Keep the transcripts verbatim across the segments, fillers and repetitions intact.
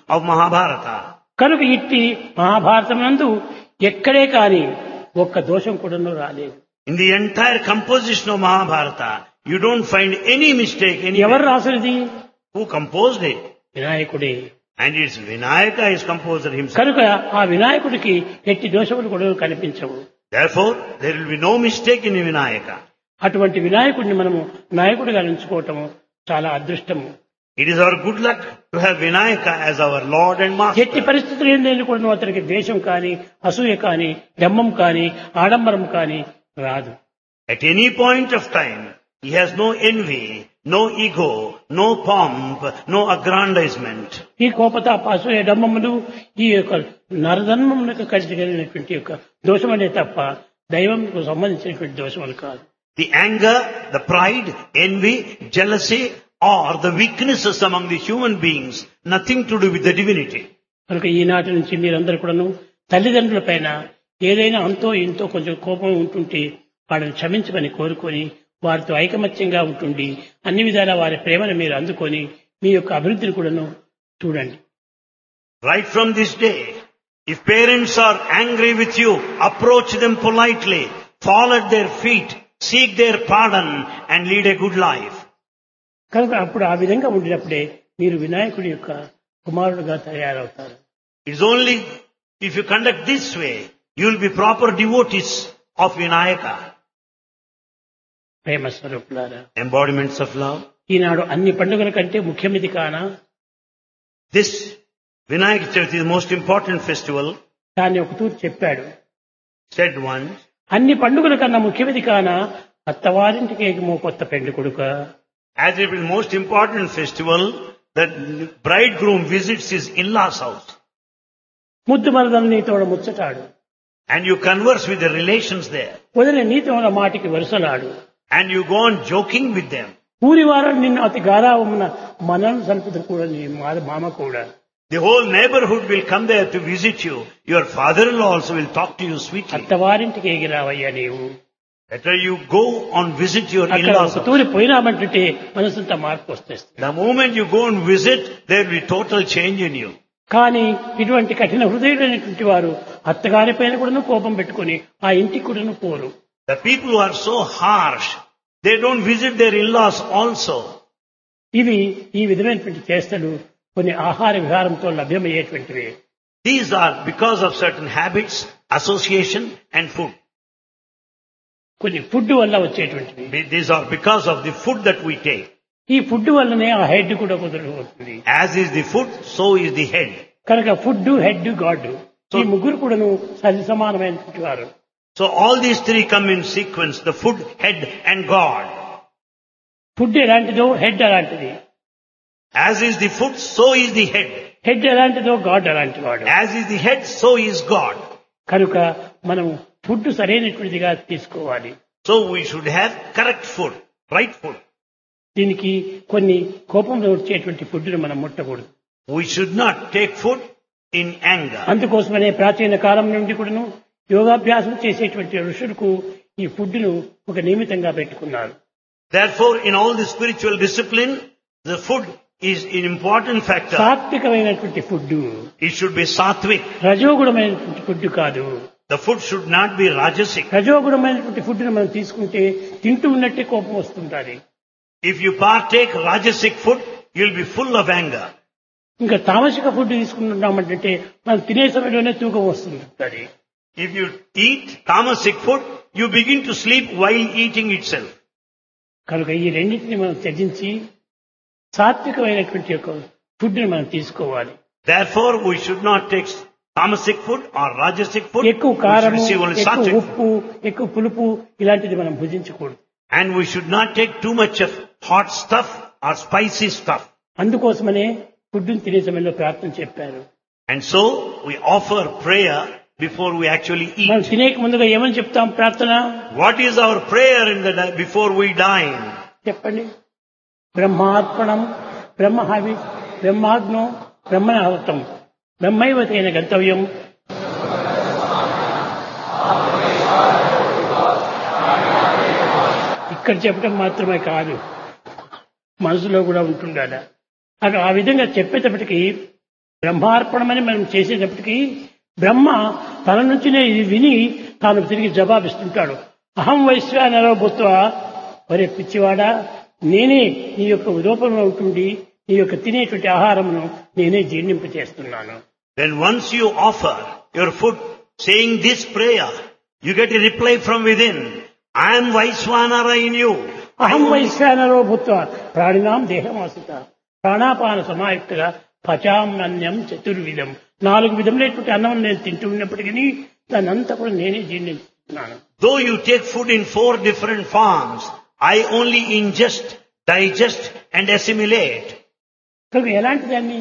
of Mahabharata. కనుక ఇట్టి మహాభారతం నందు ఎక్కడే కాని ఒక్క దోషం కూడా రాలేదు. In the entire composition of Mahabharata, you don't find any mistake ఎవరు anywhere. రాసినది? Who composed it? వినాయకుడే. And it's Vinayaka is composer himself. కనుక ఆ వినాయకుడికి ఎట్టి దోషములు కూడా కనిపించవు. Therefore, there will be no mistake in Vinayaka. అటువంటి వినాయకుడిని మనము నాయకుడిగా ఎంచుకోవటము చాలా అదృష్టము. It is our good luck to have Vinayaka as our Lord and ఎట్టి Master. పరిస్థితులు ఏంటంటే కూడా అతనికి ద్వేషం కానీ అసూయ కానీ డమ్మం కానీ ఆడంబరం కానీ రాదు. At any point of time, he has no envy, no ego, no pomp, no aggrandizement. ఈ కోపత అసూయ డమ్మములు ఈ యొక్క నరధర్మములకు కలిగినటువంటి యొక్క దోషమనే తప్ప దైవంకు సంబంధించినటువంటి దోషములు కాదు. The anger, the pride, envy, jealousy are the weaknesses among the human beings, nothing to do with the divinity. కనుక ఈనాటి నుంచి మీరందరూ కూడాను తల్లిదండ్రుల పైన ఏదైనా అంతో ఇంతో కొంచెం కోపం ఉంటుంటే వాడిని క్షమించమని కోరుకొని వారితో ఐకమత్యంగా ఉంటుండి అన్ని విధాల వారి ప్రేమను మీరు అందుకొని మీ యొక్క అభివృద్ధిని కూడాను చూడండి. Right from this day, if parents are angry with you, approach them politely, fall at their feet, seek their pardon and lead a good life. కనుక అప్పుడు ఆ విధంగా ఉండినప్పుడే మీరు వినాయకుడి యొక్క కుమారుడుగా తయారవుతారు. It's only if you conduct this way, you will be proper devotees of Vinayaka, ప్రేమ స్వరూపులారా, embodiments of love. ఈనాడు అన్ని పండుగల కంటే ముఖ్యమైనది కానా This Vinayaka Chavithi is the most important festival, దాన్ని ఒక తూరు చెప్పాడు. said once. అన్ని పండుగల కన్నా ముఖ్యమైనది కానా అత్తవారింటికి ఏమో కొత్త పెండ్లి కొడుక. As it is the most important festival, the bridegroom visits his in-laws' house. ముద్దు మరదలు నీతోడ ముచ్చటాడు, And you converse with the relations there. వదిలే నీతోడ మాటికి వరుసలాడు, And you go on joking with them. ఊరి వారు నిన్ను అతి గారావమున మనను సంపద కూడా నీ మా- మామ కూడా. The whole neighborhood will come there to visit you. Your father-in-law also will talk to you sweetly. అత్తవారింటికి ఎగిరావయ్యా నీవు. Better you go on visit your అక్కడ in-laws. ఒక తూరి పోయినామంటుంటే మనసంతా మార్పు వస్తేస్తుంది. The moment you go and visit, there will be total change in you. కానీ ఇటువంటి కఠిన హృదయుడైనటువంటి వారు అత్తగారి పైన కూడా కోపం పెట్టుకుని ఆ ఇంటికి కూడా పోరు. The people who are so harsh, they don't visit their in-laws also. ఇవి ఈ విధమైనటువంటి చేష్టలు కొన్ని ఆహార విహారంతో లభ్యమయ్యేటువంటివి. These are because of certain habits, association and food. కొన్ని ఫుడ్ వల్ల వచ్చేటువంటివి. These are because of the food that we take. ఈ food వల్లనే ఆ హెడ్ కూడా కుదరవుతుంది. As is the food, so is the head. కనుక ఫుడ్ హెడ్ గాడ్ ఈ ముగ్గురు కూడాను సరి సమానమైనటువంటి వారు. So all these three come in sequence, the food, head and God. Food ఎలాంటిదో హెడ్ అలాంటిది. As is the food, so is the head. Head ఎలాంటిదో గాడ్ అలాంటి వాడు. As is the head, so is God. కనుక మనం food సరైనటువంటిదిగా తీసుకోవాలి. So we should have correct food, right food. దీనికి కొన్ని కోపంలో వచ్చేటువంటి ఫుడ్ను మనం ముట్టకూడదు. We should not take food in anger. అందుకోసమనే ప్రాచీన కాలం నుండి కూడాను యోగాభ్యాసం చేసేటువంటి ఋషులకు ఈ ఫుడ్ను ఒక నియమితంగా పెట్టుకున్నారు. Therefore, in all the spiritual discipline, the food is an important factor. సాత్వికమైనటువంటి food, It should be sattvic. రజోగుణమైనటువంటి food కాదు. The food should not be rajasic. రజోగుణమైనటువంటి ఫుడ్ను మనం తీసుకుంటే తింటూ ఉన్నట్టే కోపం వస్తుంటుంది. If you partake rajasic food, you'll be full of anger. ఇంకా తామసిక food తీసుకుంటున్నామంటే మనం తినే సమయంలోనే తూకం వస్తుంటుంది. If you eat tamasic food, you begin to sleep while eating itself. కనుక ఈ రెండింటిని మనం త్యజించి సాత్వికమైనటువంటి యొక్క ఫుడ్ని మనం తీసుకోవాలి. Therefore, we should not take tamasic food or rajasic food. ఎక్కువ We should కారము, receive only ఎక్కువ sattvic food. ఉప్పు, ఎక్కువ పులుపు ఇలాంటిది మనం భుజించకూడదు. And we should not take too much of hot stuff or spicy stuff. అందుకోసమనే ఫుడ్ని తినే సమయంలో ప్రార్థన చెప్పారు. And so, we offer prayer before we actually మనం eat. తినేక ముందుగా ఏమని చెప్తాం ప్రార్థన? What is our prayer in the di- before we dine? చెప్పండి. బ్రహ్మార్పణం, బ్రహ్మహవి, బ్రహ్మాగ్నో, బ్రహ్మణాహుతం, బ్రహ్మైవతేన గంతవ్యం. ఇక్కడ చెప్పడం మాత్రమే కాదు, మనసులో కూడా ఉంటుండాలి. అది ఆ విధంగా చెప్పేటప్పటికి బ్రహ్మార్పణమని మనం చేసేటప్పటికీ బ్రహ్మ తన నుంచినే ఇది విని తాను తిరిగి జవాబిస్తుంటాడు. అహం వైశ్వానరో భూత్వ, ఒరే పిచ్చివాడా, నేనే నీ యొక్క రూపంలో ఉంటుండి నీ యొక్క తినేటువంటి ఆహారమును నేనే జీర్ణింపు చేస్తున్నాను. Then once you offer your food saying this prayer, you get a reply from within. I am Vaiswanara in you. అహం వైశ్వానరో భూత్వ ప్రాణినాం దేహమాసిత ప్రాణాపాన సమాయుక్తగా పచామన్యం చతుర్విధం. నాలుగు విధములైనటువంటి అన్నం నేను తింటూ ఉన్నప్పటికీ దాన్ని అంతా కూడా నేనే జీర్ణిస్తున్నాను. Though you take food in four different forms, I only ingest, digest and assimilate. కనుక ఎలాంటి దాన్ని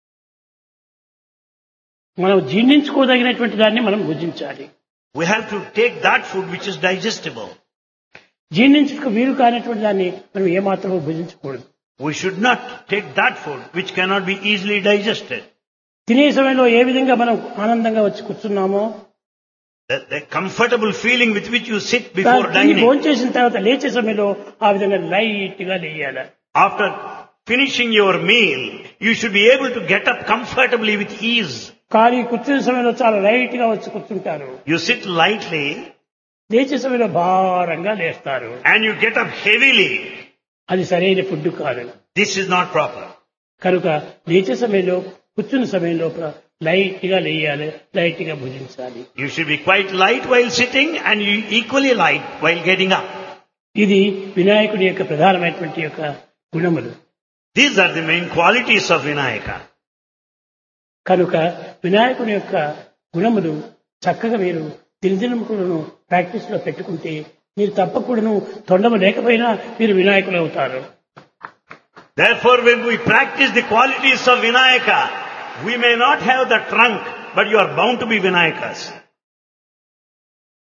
మనం జీర్ణించుకోదగినటువంటి దాన్ని మనం భుజించాలి. We have to take that food which is digestible. జీర్ణించుకు వీలు కానటువంటి దాన్ని మనం ఏమాత్రం భుజించకూడదు. We should not take that food which cannot be easily digested. తినే సమయంలో ఏ విధంగా మనం ఆనందంగా వచ్చి కూర్చున్నామో, The, the comfortable feeling with which you sit before dining. భోజనం చేసిన తర్వాత లేచే సమయంలో ఆ విధంగా లైట్ గా లేయాలి. After finishing your meal, you should be able to get up comfortably with ease. కానీ కూర్చునే సమయంలో చాలా లైట్ గా వచ్చి కూర్చుంటారు. You sit lightly లేచే సమయంలో భారంగా లేస్తారు. and you get up heavily. అది సరైన ఫుడ్ కాదు. This is not proper. కనుక లేచే సమయంలో కూర్చున్న సమయంలో లైట్ గా లేయాలి, లైట్ గా భుజించాలి. You should be quite light while sitting and you equally light while getting up. ఇది వినాయకుడి యొక్క ప్రధానమైనటువంటి యొక్క గుణములు. These are the main qualities of Vinayaka. కనుక వినాయకుడి యొక్క గుణములు చక్కగా మీరు దినదినం కూడాను ప్రాక్టీస్ లో పెట్టుకుంటే మీరు తప్పకూడను తొండము లేకపోయినా మీరు వినాయకులు అవుతారు. Therefore, when we practice the qualities of Vinayaka, we may not have the trunk, but you are bound to be Vinayakas.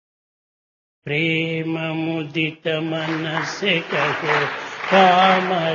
ప్రేమ ముదిత మనసే కహో రామ